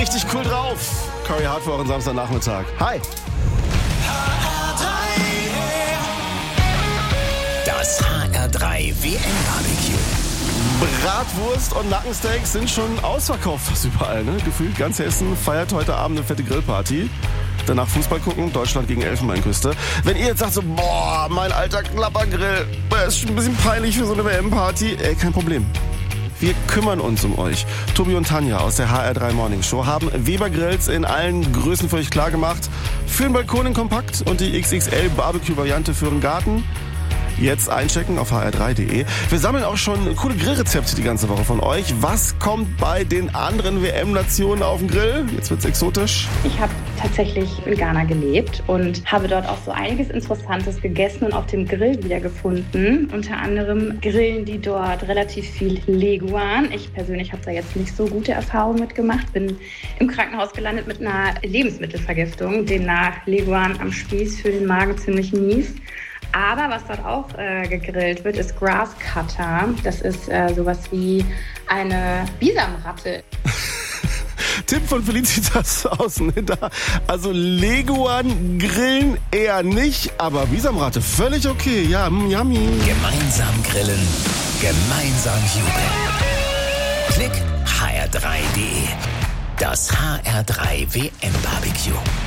richtig cool drauf. Corey Hart für euren Samstagnachmittag. Hi. Das HR3 WM-Barbecue. Bratwurst und Nackensteaks sind schon ausverkauft fast überall, ne? Gefühlt ganz Hessen feiert heute Abend eine fette Grillparty. Danach Fußball gucken, Deutschland gegen Elfenbeinküste. Wenn ihr jetzt sagt so, boah, mein alter Klappergrill, ist schon ein bisschen peinlich für so eine WM-Party, kein Problem. Wir kümmern uns um euch. Tobi und Tanja aus der HR3 Morning Show haben Weber Grills in allen Größen für euch klar gemacht. Für den Balkon in Kompakt und die XXL Barbecue-Variante für den Garten. Jetzt einchecken auf hr3.de. Wir sammeln auch schon coole Grillrezepte die ganze Woche von euch. Was kommt bei den anderen WM-Nationen auf den Grill? Jetzt wird's exotisch. Ich habe tatsächlich in Ghana gelebt und habe dort auch so einiges Interessantes gegessen und auf dem Grill wiedergefunden. Unter anderem grillen die dort relativ viel Leguan. Ich persönlich habe da jetzt nicht so gute Erfahrungen mitgemacht. Bin im Krankenhaus gelandet mit einer Lebensmittelvergiftung. Demnach Leguan am Spieß für den Magen ziemlich mies. Aber was dort auch gegrillt wird, ist Grasscutter. Das ist sowas wie eine Bisamratte. Tipp von Felicitas außen hinter. Also Leguan grillen eher nicht, aber Bisamratte völlig okay. Ja, yummy. Gemeinsam grillen, gemeinsam jubeln. Klick hr3.de. Das HR3 WM-Barbecue.